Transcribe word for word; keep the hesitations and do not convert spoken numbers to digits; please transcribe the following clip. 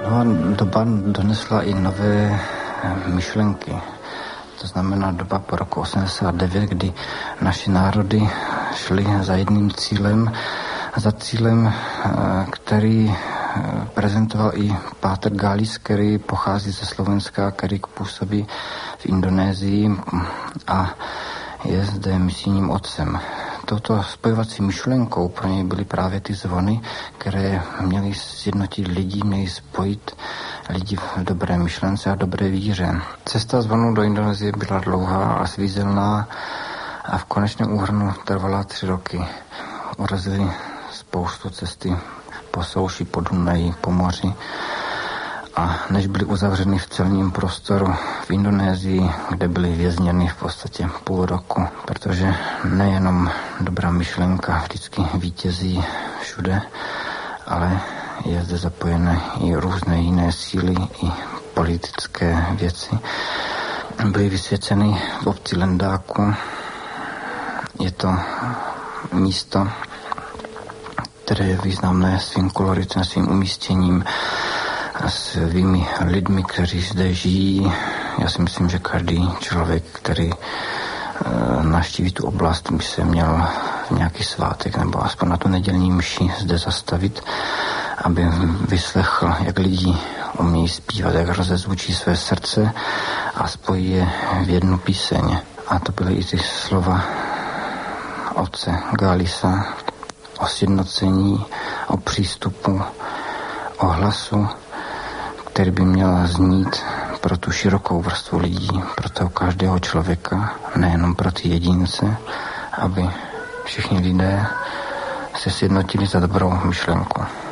No a doba donesla i nové myšlenky. To znamená doba po roku osmdesát devět, kdy naše národy šly za jedním cílem, za cílem, který prezentoval i Páter Galis, který pochází ze Slovenska, který působí v Indonésii a je zde misijním otcem. Touto spojovací myšlenkou pro něj byly právě ty zvony, které měly sjednotit lidi, měly spojit lidi v dobré myšlence a dobré víře. Cesta zvonů do Indonésie byla dlouhá a svízelná a v konečném úhrnu trvala tři roky. Urazili spoustu cesty po souši, po Dunaji, po moři a než byli uzavřeni v celním prostoru v Indonésii, kde byli vězněni v podstatě půl roku, protože nejenom dobrá myšlenka vždycky vítězí všude, ale je zde zapojené i různé jiné síly, i politické věci. Byly vysvěceny v obci Lendáku. Je to místo, které je významné svým koloritem, svým umístěním, svými lidmi, kteří zde žijí. Já si myslím, že každý člověk, který navštíví tu oblast, by se měl v nějaký svátek nebo aspoň na tu nedělní mši zde zastavit, aby vyslechl, jak lidi umějí zpívat, jak rozezvučí své srdce a spojí je v jednu píseň. A to byly i ty slova otce Galisa o sjednocení, o přístupu, o hlasu, který by měl znít pro tu širokou vrstvu lidí, pro toho každého člověka, nejenom pro ty jedince, aby všichni lidé se sjednotili za dobrou myšlenku.